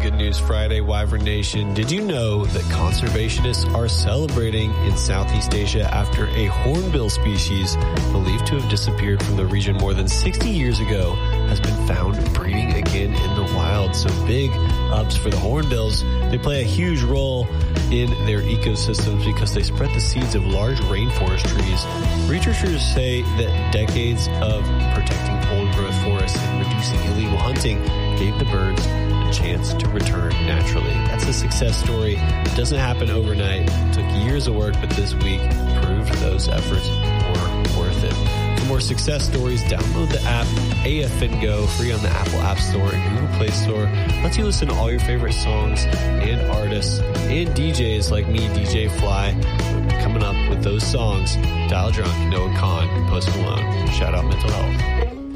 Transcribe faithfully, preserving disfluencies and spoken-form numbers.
Good News Friday, Wyvern Nation. Did you know that conservationists are celebrating in Southeast Asia after a hornbill species believed to have disappeared from the region more than sixty years ago has been found breeding again in the wild? So big ups for the hornbills. They play a huge role in their ecosystems because they spread the seeds of large rainforest trees. Researchers say that decades of protecting old growth forests and reducing illegal hunting gave the birds a chance to return naturally. That's a success story. It doesn't happen overnight. It took years of work, but this week proved those efforts were worth it. For more success stories, download the app A F N Go, free on the Apple App Store and Google Play Store. Lets you listen to all your favorite songs and artists and D Js like me, D J Fly, coming up with those songs. Dial Drunk, Noah Khan, Post Malone. Shout out Mental Health.